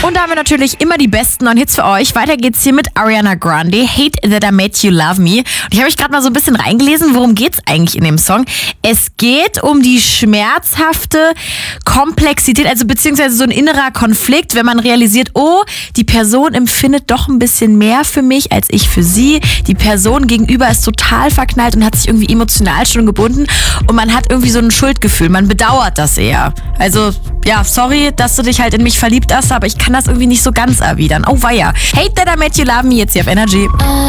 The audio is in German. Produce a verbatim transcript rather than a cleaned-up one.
Und da haben wir natürlich immer die besten neuen Hits für euch. Weiter geht's hier mit Ariana Grande, Hate That I Made You Love Me. Und ich habe mich gerade mal so ein bisschen reingelesen, worum geht's eigentlich in dem Song? Es geht um die schmerzhafte Komplexität, also beziehungsweise so ein innerer Konflikt, wenn man realisiert, oh, die Person empfindet doch ein bisschen mehr für mich als ich für sie. Die Person gegenüber ist total verknallt und hat sich irgendwie emotional schon gebunden und man hat irgendwie so ein Schuldgefühl. Man bedauert das eher. Also, ja, sorry, dass du dich halt in mich verliebt hast, aber ich kann das irgendwie nicht so ganz erwidern. Oh weia. Hate That I Made You Love Me jetzt hier auf Energy.